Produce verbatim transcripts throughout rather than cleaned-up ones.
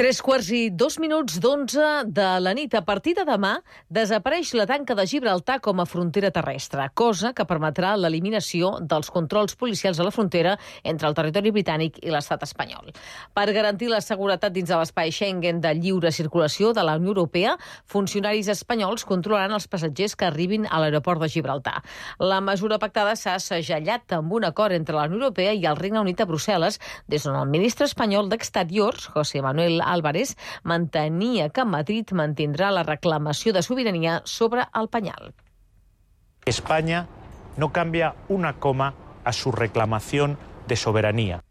Tres quarts i dos minuts d'onze de la nit. A partir de demà desapareix la tanca de Gibraltar com a frontera terrestre, cosa que permetrà l'eliminació dels controls policials a la frontera entre el territori britànic i l'estat espanyol. Per garantir la seguretat dins de l'espai Schengen de lliure circulació de la Unió Europea, funcionaris espanyols controlaran els passatgers que arribin a l'aeroport de Gibraltar. La mesura pactada s'ha segellat amb un acord entre la Unió Europea i el Regne Unit a Brussel·les, des d'on el ministre espanyol d'Exteriors, José Manuel Álvarez, mantenia que Madrid mantindrà la reclamació de sobirania sobre el peñal. España no cambia una coma a su reclamación de soberanía.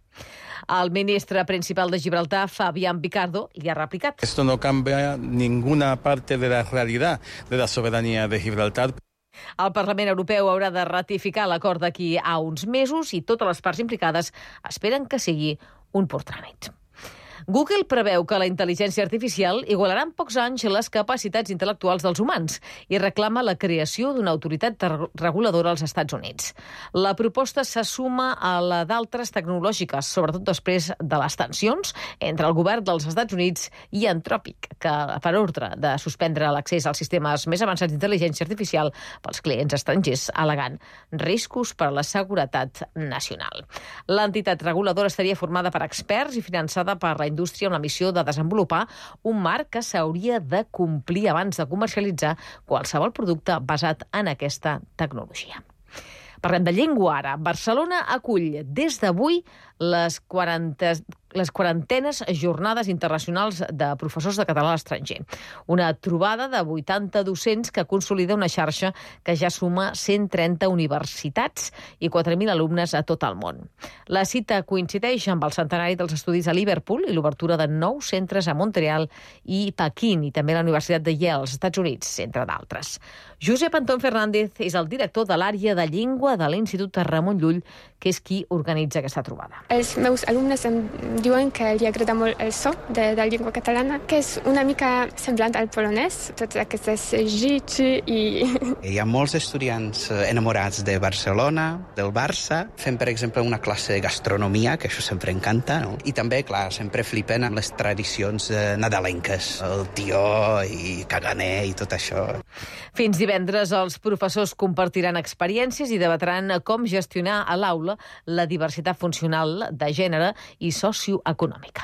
El ministre principal de Gibraltar, Fabián Picardo, li ha replicat. Esto no cambia ninguna parte de la realidad de la soberanía de Gibraltar. El Parlament Europeu haurà de ratificar l'acord d'aquí a uns mesos i totes les parts implicades esperen que sigui un pur tràmit. Google preveu que la intel·ligència artificial igualarà en pocs anys les capacitats intel·lectuals dels humans i reclama la creació d'una autoritat reguladora als Estats Units. La proposta se suma a la d'altres tecnològiques, sobretot després de les tensions entre el govern dels Estats Units i Anthropic, que per ordre de suspendre l'accés als sistemes més avançats d'intel·ligència artificial pels clients estrangers, al·legant riscos per a la seguretat nacional. L'entitat reguladora estaria formada per experts i finançada per la indústria amb la missió de desenvolupar un marc que s'hauria de complir abans de comercialitzar qualsevol producte basat en aquesta tecnologia. Parlem de llengua ara. Barcelona acull des d'avui les quaranta... les quarantenes jornades internacionals de professors de català a l'estranger. Una trobada de vuitanta docents que consolida una xarxa que ja suma cent trenta universitats i quatre mil alumnes a tot el món. La cita coincideix amb el centenari dels estudis a Liverpool i l'obertura de nous centres a Montreal i Pequín, i també la Universitat de Yale, als Estats Units, entre d'altres. Josep Antón Fernández és el director de l'àrea de llengua de l'Institut Ramon Llull, que és qui organitza aquesta trobada. Els meus alumnes em diuen que li agrada molt el so de la llengua catalana, que és una mica semblant al polonès, tots aquestes G, X i... Hi ha molts estudiants enamorats de Barcelona, del Barça. Fem, per exemple, una classe de gastronomia, que això sempre encanta, no? I també, clar, sempre flipen amb les tradicions nadalenques, el tió i caganer i tot això. Fins divendres, els professors compartiran experiències i debatran com gestionar a l'aula la diversitat funcional de gènere i socioeconòmica.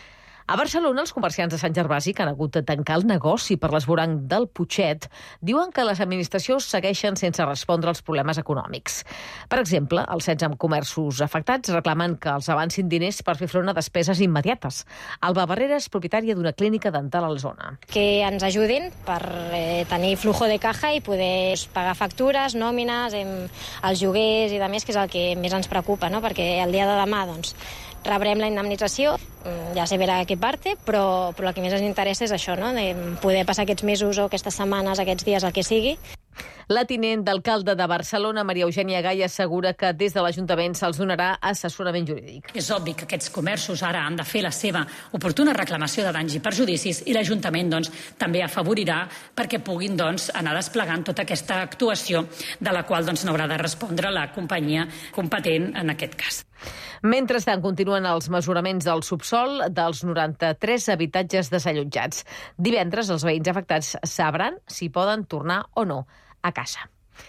A Barcelona, els comerciants de Sant Gervasi, que han hagut de tancar el negoci per l'esvoranc del Putxet, diuen que les administracions segueixen sense respondre als problemes econòmics. Per exemple, els setze comerços afectats reclamen que els avancin diners per fer front a despeses immediates. Alba Barrera és propietària d'una clínica dental a la zona. Que ens ajudin per eh, tenir flujo de caja i poder pagar factures, nòmines, eh, els lloguers i de més, que és el que més ens preocupa, no? Perquè el dia de demà, doncs, rebrem la indemnització, ja se verà a què parte, però, però el que més ens interessa és això, no? De poder passar aquests mesos o aquestes setmanes, aquests dies, el que sigui. La tinent d'alcalde de Barcelona, Maria Eugènia Gai, assegura que des de l'Ajuntament se'ls donarà assessorament jurídic. És obvi que aquests comerços ara han de fer la seva oportuna reclamació de danys i perjudicis i l'Ajuntament doncs, també afavorirà perquè puguin doncs, anar desplegant tota aquesta actuació de la qual doncs, n'haurà de respondre la companyia competent en aquest cas. Mentrestant, continuen els mesuraments del subsol dels noranta-tres habitatges desallotjats. Divendres, els veïns afectats sabran si poden tornar o no a casa.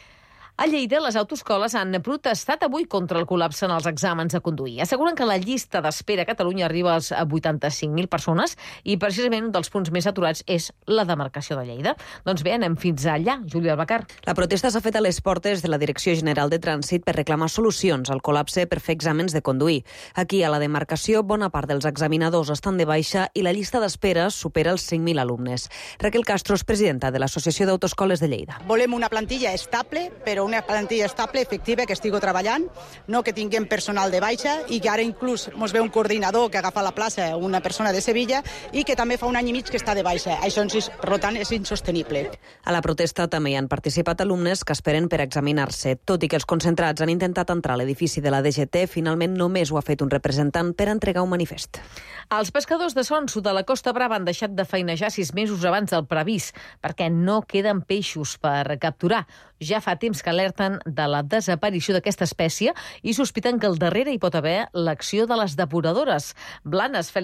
A Lleida, les autoescoles han protestat avui contra el col·lapse en els exàmens de conduir. Asseguren que la llista d'espera a Catalunya arriba als vuitanta-cinc mil persones i precisament un dels punts més aturats és la demarcació de Lleida. Doncs bé, anem fins allà. Júlia Albacar. La protesta s'ha fet a les portes de la Direcció General de Trànsit per reclamar solucions al col·lapse per fer exàmens de conduir. Aquí, a la demarcació, bona part dels examinadors estan de baixa i la llista d'espera supera els cinc mil alumnes. Raquel Castro és presidenta de l'Associació d'Autoescoles de Lleida. Volem una plantilla estable, però una plantilla estable, efectiva, que estigui treballant, no que tinguem personal de baixa i que ara inclús ens ve un coordinador que agafa la plaça, una persona de Sevilla, i que també fa un any i mig que està de baixa. Això, per tant, és insostenible. A la protesta també hi han participat alumnes que esperen per examinar-se. Tot i que els concentrats han intentat entrar a l'edifici de la D G T, finalment només ho ha fet un representant per entregar un manifest. Els pescadors de Sonso de la Costa Brava han deixat de feinejar sis mesos abans del previst perquè no queden peixos per capturar. Ja fa temps que alerten de la desaparició d'aquesta espècie i sospiten que al darrere hi pot haver l'acció de les depuradores. Blanes Fèlix